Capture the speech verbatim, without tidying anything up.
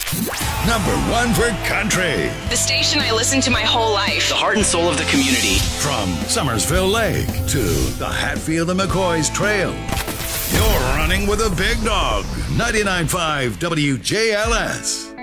Number one for country. The station I listened to my whole life. The heart and soul of the community. From Somersville Lake to the Hatfield and McCoy's Trail. You're running with a big dog. ninety-nine point five W J L S.